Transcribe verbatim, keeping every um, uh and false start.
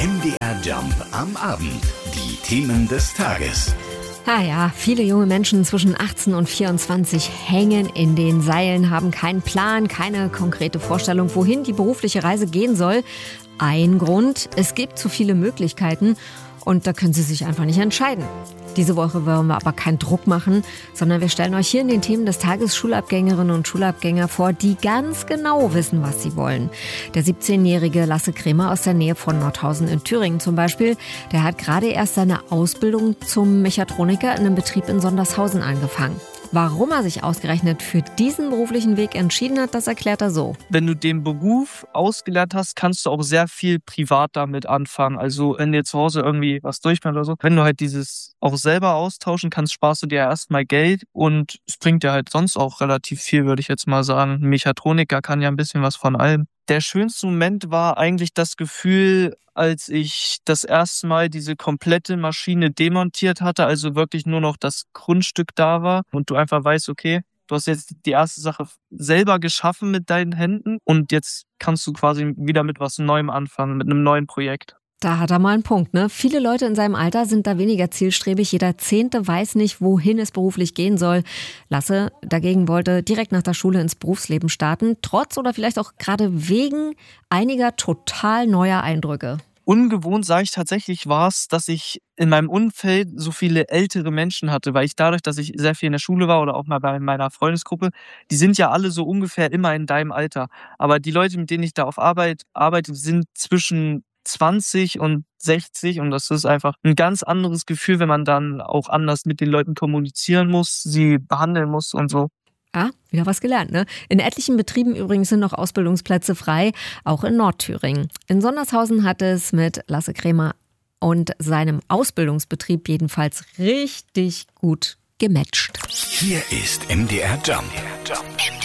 M D R Jump am Abend. Die Themen des Tages. Ah ja, viele junge Menschen zwischen achtzehn und vierundzwanzig hängen in den Seilen, haben keinen Plan, keine konkrete Vorstellung, wohin die berufliche Reise gehen soll. Ein Grund, es gibt zu viele Möglichkeiten und da können sie sich einfach nicht entscheiden. Diese Woche wollen wir aber keinen Druck machen, sondern wir stellen euch hier in den Themen des Tages Schulabgängerinnen und Schulabgänger vor, die ganz genau wissen, was sie wollen. Der siebzehnjährige Lasse Kremer aus der Nähe von Nordhausen in Thüringen zum Beispiel, der hat gerade erst seine Ausbildung zum Mechatroniker in einem Betrieb in Sondershausen angefangen. Warum er sich ausgerechnet für diesen beruflichen Weg entschieden hat, das erklärt er so. Wenn du den Beruf ausgelernt hast, kannst du auch sehr viel privat damit anfangen. Also wenn dir zu Hause irgendwie was durchbrennt oder so. Wenn du halt dieses auch selber austauschen kannst, sparst du dir erstmal Geld und es bringt dir halt sonst auch relativ viel, würde ich jetzt mal sagen. Ein Mechatroniker kann ja ein bisschen was von allem. Der schönste Moment war eigentlich das Gefühl, als ich das erste Mal diese komplette Maschine demontiert hatte, also wirklich nur noch das Grundstück da war und du einfach weißt, okay, du hast jetzt die erste Sache selber geschaffen mit deinen Händen und jetzt kannst du quasi wieder mit was Neuem anfangen, mit einem neuen Projekt. Da hat er mal einen Punkt, ne? Viele Leute in seinem Alter sind da weniger zielstrebig. Jeder Zehnte weiß nicht, wohin es beruflich gehen soll. Lasse dagegen wollte direkt nach der Schule ins Berufsleben starten, trotz oder vielleicht auch gerade wegen einiger total neuer Eindrücke. Ungewohnt, sage ich tatsächlich, war es, dass ich in meinem Umfeld so viele ältere Menschen hatte, weil ich dadurch, dass ich sehr viel in der Schule war oder auch mal bei meiner Freundesgruppe, die sind ja alle so ungefähr immer in deinem Alter. Aber die Leute, mit denen ich da auf Arbeit arbeite, sind zwischen zwanzig und sechzig und das ist einfach ein ganz anderes Gefühl, wenn man dann auch anders mit den Leuten kommunizieren muss, sie behandeln muss und so. Ah, wieder was gelernt, ne? In etlichen Betrieben übrigens sind noch Ausbildungsplätze frei, auch in Nordthüringen. In Sondershausen hat es mit Lasse Kremer und seinem Ausbildungsbetrieb jedenfalls richtig gut gematcht. Hier ist M D R Jump. M D R Jump.